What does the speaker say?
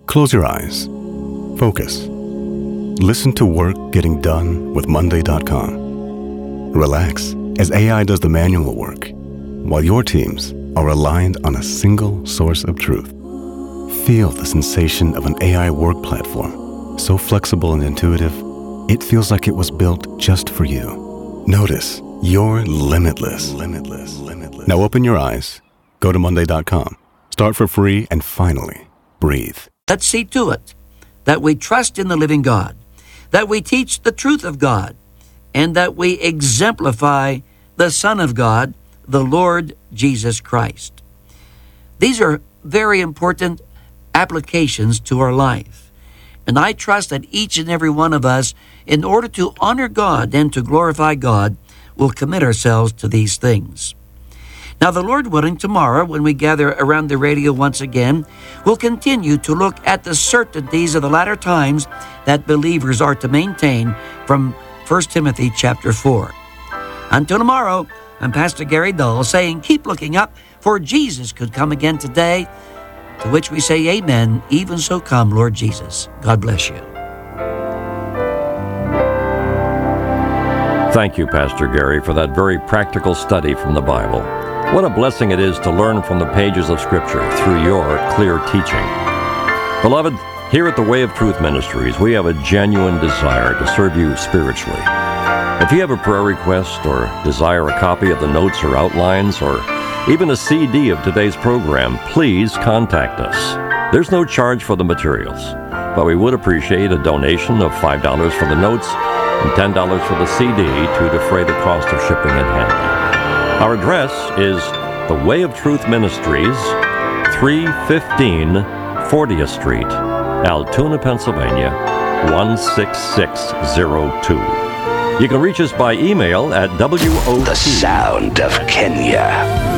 Close your eyes. Focus. Listen to work getting done with Monday.com. Relax as AI does the manual work, while your teams are aligned on a single source of truth. Feel the sensation of an AI work platform, so flexible and intuitive, it feels like it was built just for you. Notice you're limitless. Now open your eyes, go to Monday.com, start for free, and finally, breathe. Let's see to it that we trust in the living God, that we teach the truth of God, and that we exemplify the Son of God, the Lord Jesus Christ. These are very important applications to our life. And I trust that each and every one of us, in order to honor God and to glorify God, will commit ourselves to these things. Now, the Lord willing, tomorrow, when we gather around the radio once again, we'll continue to look at the certainties of the latter times that believers are to maintain from 1 Timothy chapter 4. Until tomorrow, I'm Pastor Gary Dull saying, keep looking up, for Jesus could come again today, to which we say amen, even so come, Lord Jesus. God bless you. Thank you, Pastor Gary, for that very practical study from the Bible. What a blessing it is to learn from the pages of Scripture through your clear teaching. Beloved, here at the Way of Truth Ministries, we have a genuine desire to serve you spiritually. If you have a prayer request or desire a copy of the notes or outlines or even a CD of today's program, please contact us. There's no charge for the materials, but we would appreciate a donation of $5 for the notes and $10 for the CD to defray the cost of shipping and handling. Our address is The Way of Truth Ministries, 315 40th Street, Altoona, Pennsylvania, 16602. You can reach us by email at WOT. The sound of Kenya.